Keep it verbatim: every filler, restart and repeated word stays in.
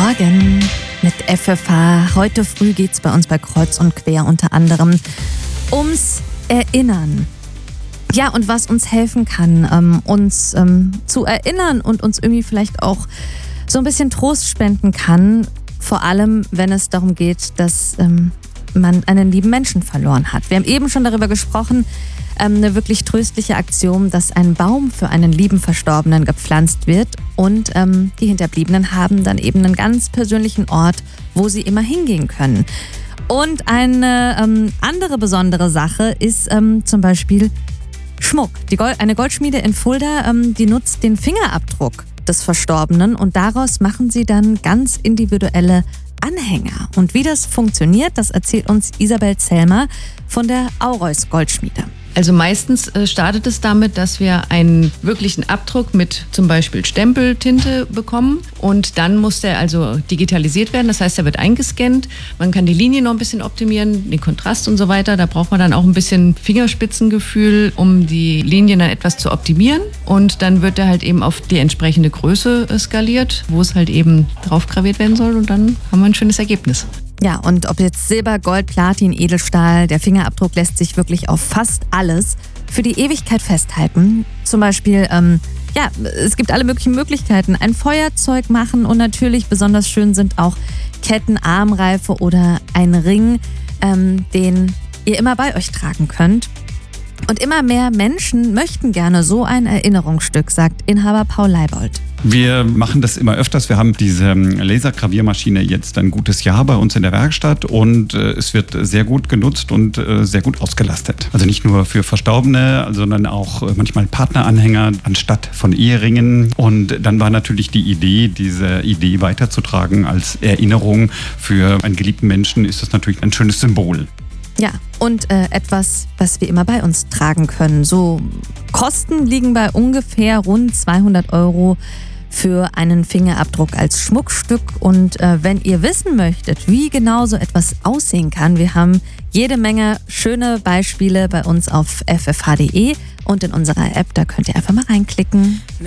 Morgen mit F F H. Heute früh geht es bei uns bei Kreuz und Quer unter anderem ums Erinnern. Ja, und was uns helfen kann, ähm, uns ähm, zu erinnern und uns irgendwie vielleicht auch so ein bisschen Trost spenden kann. Vor allem, wenn es darum geht, dass ähm, man einen lieben Menschen verloren hat. Wir haben eben schon darüber gesprochen, ähm, eine wirklich tröstliche Aktion, dass ein Baum für einen lieben Verstorbenen gepflanzt wird und ähm, die Hinterbliebenen haben dann eben einen ganz persönlichen Ort, wo sie immer hingehen können. Und eine ähm, andere besondere Sache ist ähm, zum Beispiel Schmuck. Die Gold, eine Goldschmiede in Fulda, ähm, die nutzt den Fingerabdruck des Verstorbenen und daraus machen sie dann ganz individuelle Anhänger. Und wie das funktioniert, das erzählt uns Isabel Zellmer von der Aureus Goldschmiede. Also meistens äh, startet es damit, dass wir einen wirklichen Abdruck mit zum Beispiel Stempeltinte bekommen und dann muss der also digitalisiert werden, das heißt, er wird eingescannt. Man kann die Linie noch ein bisschen optimieren, den Kontrast und so weiter. Da braucht man dann auch ein bisschen Fingerspitzengefühl, um die Linien dann etwas zu optimieren und dann wird er halt eben auf die entsprechende Größe äh, skaliert, wo es halt eben drauf graviert werden soll und dann haben wir ein schönes Ergebnis. Ja, und ob jetzt Silber, Gold, Platin, Edelstahl, der Fingerabdruck lässt sich wirklich auf fast alles für die Ewigkeit festhalten. Zum Beispiel, ähm, ja, es gibt alle möglichen Möglichkeiten. Ein Feuerzeug machen und natürlich besonders schön sind auch Ketten, Armreife oder ein Ring, ähm, den ihr immer bei euch tragen könnt. Und immer mehr Menschen möchten gerne so ein Erinnerungsstück, sagt Inhaber Paul Leibold. Wir machen das immer öfters. Wir haben diese Lasergraviermaschine jetzt ein gutes Jahr bei uns in der Werkstatt und äh, es wird sehr gut genutzt und äh, sehr gut ausgelastet. Also nicht nur für Verstorbene, sondern auch äh, manchmal Partneranhänger anstatt von Eheringen. Und dann war natürlich die Idee, diese Idee weiterzutragen als Erinnerung für einen geliebten Menschen, ist das natürlich ein schönes Symbol. Ja, und äh, etwas, was wir immer bei uns tragen können. So Kosten liegen bei ungefähr rund zweihundert Euro für einen Fingerabdruck als Schmuckstück. Und äh, wenn ihr wissen möchtet, wie genau so etwas aussehen kann, wir haben jede Menge schöne Beispiele bei uns auf f f h punkt d e und in unserer App, da könnt ihr einfach mal reinklicken.